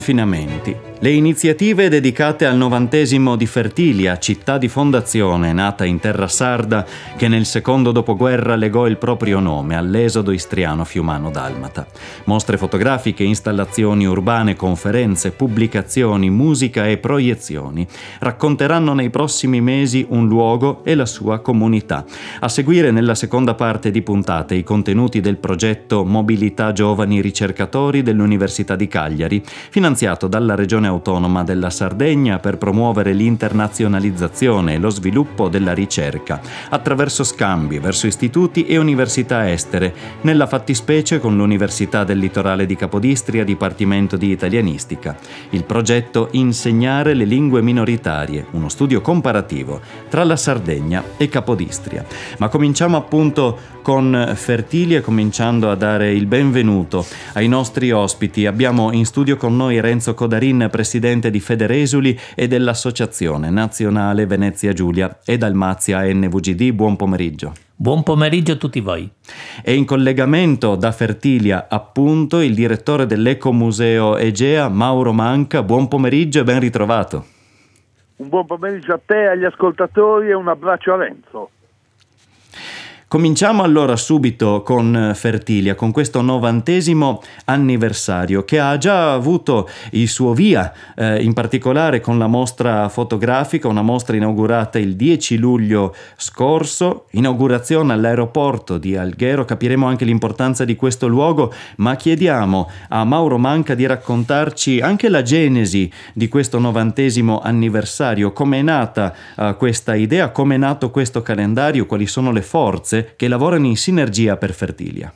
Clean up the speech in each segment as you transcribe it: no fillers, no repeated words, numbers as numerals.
Confinamenti. Le iniziative dedicate al 90° di Fertilia, città di fondazione nata in terra sarda che nel secondo dopoguerra legò il proprio nome all'esodo istriano fiumano-dalmata. Mostre fotografiche, installazioni urbane, conferenze, pubblicazioni, musica e proiezioni racconteranno nei prossimi mesi un luogo e la sua comunità. A seguire nella seconda parte di puntate i contenuti del progetto Mobilità Giovani Ricercatori dell'Università di Cagliari, finanziato dalla Regione Autonoma della Sardegna per promuovere l'internazionalizzazione e lo sviluppo della ricerca attraverso scambi verso istituti e università estere, nella fattispecie con l'Università del Litorale di Capodistria, Dipartimento di Italianistica. Il progetto Insegnare le lingue minoritarie, uno studio comparativo tra la Sardegna e Capodistria. Ma cominciamo appunto con Fertilia, cominciando a dare il benvenuto ai nostri ospiti. Abbiamo in studio con noi Renzo Codarin, presidente di Federesuli e dell'Associazione Nazionale Venezia Giulia e Dalmazia NVGD. Buon pomeriggio. Buon pomeriggio a tutti voi. E in collegamento da Fertilia, appunto, il direttore dell'Ecomuseo Egea, Mauro Manca. Buon pomeriggio e ben ritrovato. Un buon pomeriggio a te, agli ascoltatori, e un abbraccio a Renzo. Cominciamo allora subito con Fertilia, con questo 90° anniversario che ha già avuto il suo via, in particolare con la mostra fotografica, una mostra inaugurata il 10 luglio scorso, inaugurazione all'aeroporto di Alghero. Capiremo anche l'importanza di questo luogo, ma chiediamo a Mauro Manca di raccontarci anche la genesi di questo 90° anniversario, come è nata questa idea, come è nato questo calendario, quali sono le forze che lavorano in sinergia per Fertilia.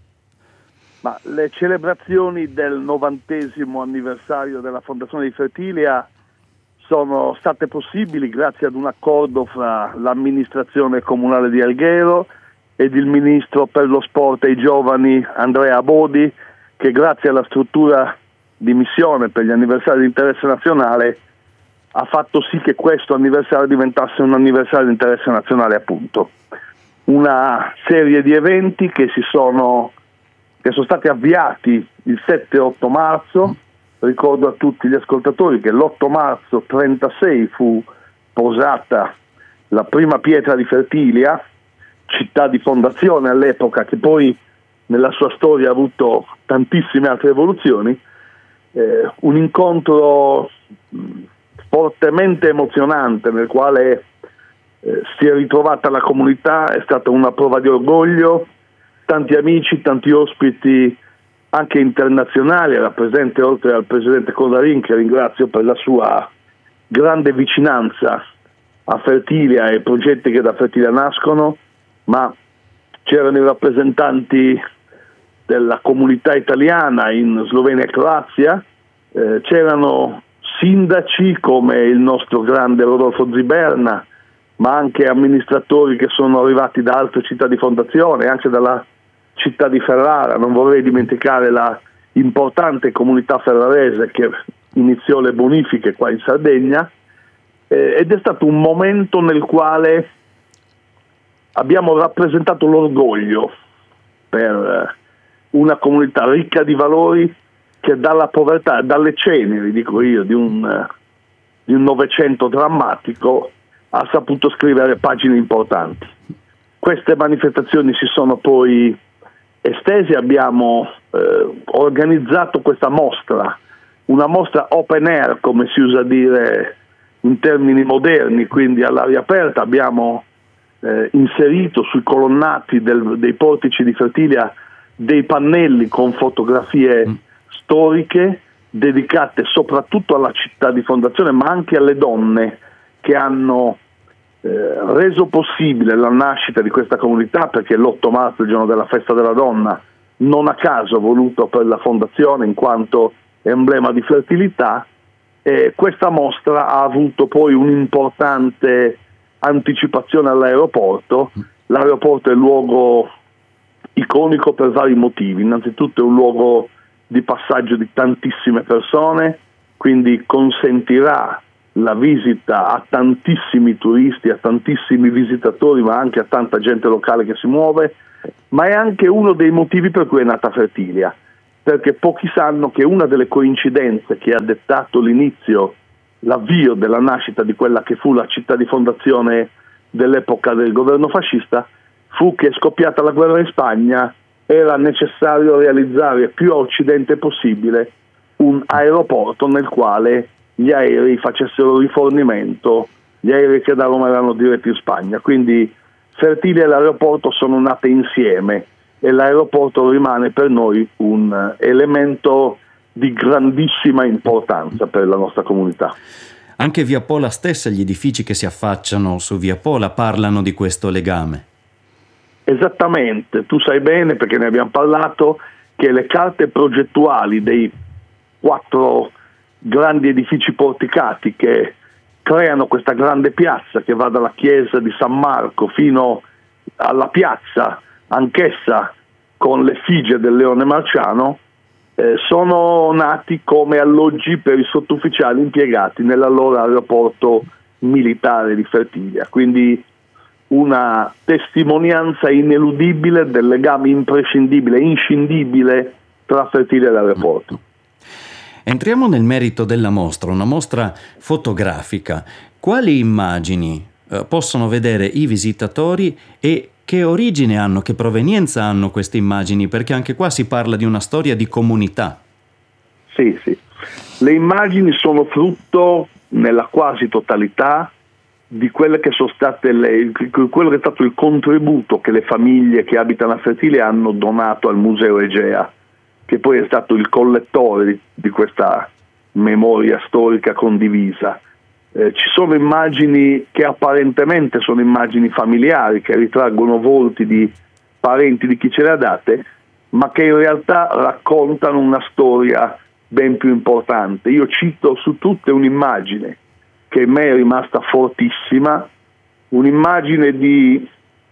Ma le celebrazioni del 90° anniversario della Fondazione di Fertilia sono state possibili grazie ad un accordo fra l'amministrazione comunale di Alghero ed il ministro per lo sport e i giovani Andrea Bodi, che grazie alla struttura di missione per gli anniversari di interesse nazionale ha fatto sì che questo anniversario diventasse un anniversario di interesse nazionale, appunto. Una serie di eventi che sono stati avviati il 7 e 8 marzo. Ricordo a tutti gli ascoltatori che l'8 marzo 36 fu posata la prima pietra di Fertilia, città di fondazione all'epoca, che poi nella sua storia ha avuto tantissime altre evoluzioni. Un incontro fortemente emozionante nel quale si è ritrovata la comunità, è stata una prova di orgoglio, tanti amici, tanti ospiti anche internazionali. Era presente, oltre al presidente Codarin, che ringrazio per la sua grande vicinanza a Fertilia e ai progetti che da Fertilia nascono, ma c'erano i rappresentanti della comunità italiana in Slovenia e Croazia, c'erano sindaci come il nostro grande Rodolfo Ziberna, ma anche amministratori che sono arrivati da altre città di fondazione, anche dalla città di Ferrara. Non vorrei dimenticare la importante comunità ferrarese che iniziò le bonifiche qua in Sardegna, ed è stato un momento nel quale abbiamo rappresentato l'orgoglio per una comunità ricca di valori che dalla povertà, dalle ceneri, dico io, di un Novecento drammatico, ha saputo scrivere pagine importanti. Queste manifestazioni si sono poi estese. Abbiamo organizzato questa mostra, una mostra open air, come si usa dire in termini moderni, quindi all'aria aperta. Abbiamo inserito sui colonnati dei portici di Fertilia dei pannelli con fotografie storiche dedicate soprattutto alla città di fondazione, ma anche alle donne che hanno reso possibile la nascita di questa comunità, perché l'8 marzo, il giorno della festa della donna, non a caso voluto per la fondazione in quanto emblema di fertilità. Questa mostra ha avuto poi un'importante anticipazione all'aeroporto. L'aeroporto è un luogo iconico per vari motivi. Innanzitutto è un luogo di passaggio di tantissime persone, quindi consentirà la visita a tantissimi turisti, a tantissimi visitatori, ma anche a tanta gente locale che si muove. Ma è anche uno dei motivi per cui è nata Fertilia. perché pochi sanno che una delle coincidenze che ha dettato l'avvio della nascita di quella che fu la città di fondazione dell'epoca del governo fascista fu che, scoppiata la guerra in Spagna, era necessario realizzare più a occidente possibile un aeroporto nel quale gli aerei facessero rifornimento, gli aerei che da Roma erano diretti in Spagna. Quindi Fertilia e l'aeroporto sono nate insieme e l'aeroporto rimane per noi un elemento di grandissima importanza per la nostra comunità. Anche Via Pola stessa, gli edifici che si affacciano su Via Pola parlano di questo legame. Esattamente, tu sai bene, perché ne abbiamo parlato, che le carte progettuali dei 4 grandi edifici porticati che creano questa grande piazza che va dalla chiesa di San Marco fino alla piazza, anch'essa con l'effigie del Leone Marciano, sono nati come alloggi per i sottufficiali impiegati nell'allora aeroporto militare di Fertilia. Quindi una testimonianza ineludibile del legame imprescindibile, inscindibile tra Fertilia e l'aeroporto. Entriamo nel merito della mostra, una mostra fotografica. Quali immagini possono vedere i visitatori e che origine hanno, che provenienza hanno queste immagini? Perché anche qua si parla di una storia di comunità. Sì. Le immagini sono frutto, nella quasi totalità, di quelle che sono state quello che è stato il contributo che le famiglie che abitano a Fertilia hanno donato al Museo Egea, che poi è stato il collettore di questa memoria storica condivisa. Ci sono immagini che apparentemente sono immagini familiari, che ritraggono volti di parenti di chi ce le ha date, ma che in realtà raccontano una storia ben più importante. Io cito su tutte un'immagine che a me è rimasta fortissima, un'immagine di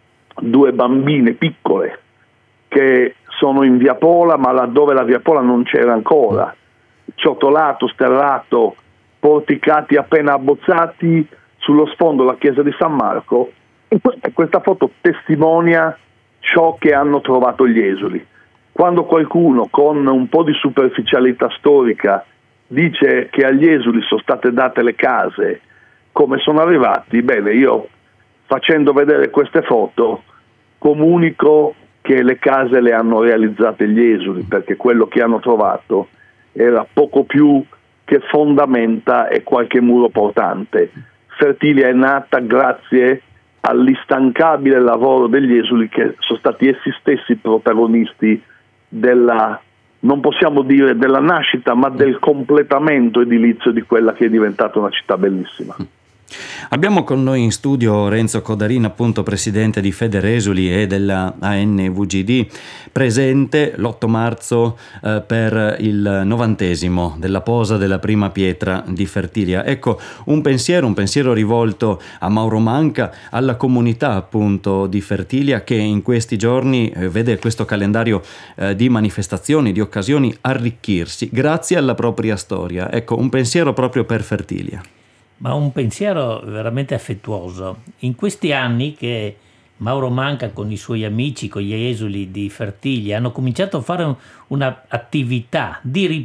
2 bambine piccole che sono in Via Pola, ma laddove la Via Pola non c'era ancora, ciotolato, sterrato, porticati appena abbozzati, sullo sfondo la chiesa di San Marco, e questa foto testimonia ciò che hanno trovato gli esuli. Quando qualcuno con un po' di superficialità storica dice che agli esuli sono state date le case, come sono arrivati, bene, io facendo vedere queste foto comunico che le case le hanno realizzate gli esuli, perché quello che hanno trovato era poco più che fondamenta e qualche muro portante. Fertilia è nata grazie all'instancabile lavoro degli esuli, che sono stati essi stessi protagonisti della, non possiamo dire della nascita, ma del completamento edilizio di quella che è diventata una città bellissima. Abbiamo con noi in studio Renzo Codarin, appunto presidente di Federesuli e della ANVGD, presente l'8 marzo per il 90° della posa della prima pietra di Fertilia. Ecco, un pensiero rivolto a Mauro Manca, alla comunità appunto di Fertilia, che in questi giorni vede questo calendario di manifestazioni, di occasioni arricchirsi grazie alla propria storia. Ecco, un pensiero proprio per Fertilia. Ma un pensiero veramente affettuoso. In questi anni che Mauro Manca con i suoi amici, con gli esuli di Fertilia, hanno cominciato a fare un'attività di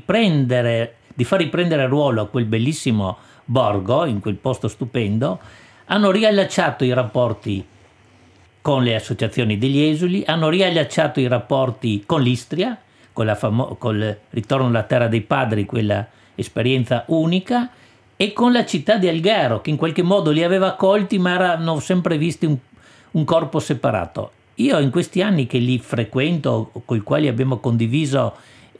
far riprendere ruolo a quel bellissimo borgo, in quel posto stupendo, hanno riallacciato i rapporti con le associazioni degli esuli, hanno riallacciato i rapporti con l'Istria, col ritorno alla terra dei padri, quella esperienza unica, e con la città di Alghero, che in qualche modo li aveva accolti, ma erano sempre visti un corpo separato. Io in questi anni che li frequento, con i quali abbiamo condiviso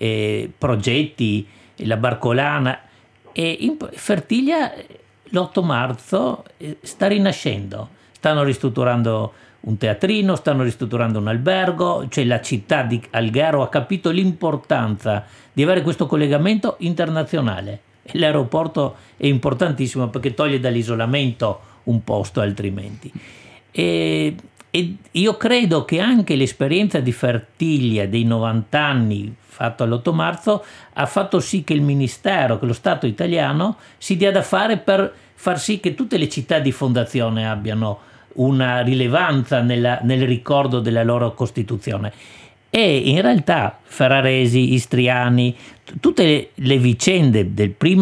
progetti, la Barcolana, e in Fertilia l'8 marzo sta rinascendo. Stanno ristrutturando un teatrino, stanno ristrutturando un albergo, cioè la città di Alghero ha capito l'importanza di avere questo collegamento internazionale. L'aeroporto è importantissimo perché toglie dall'isolamento un posto altrimenti. E io credo che anche l'esperienza di Fertilia dei 90 anni fatto all'8 marzo ha fatto sì che il Ministero, che lo Stato italiano si dia da fare per far sì che tutte le città di fondazione abbiano una rilevanza nel ricordo della loro costituzione. E in realtà ferraresi, istriani, tutte le vicende del primo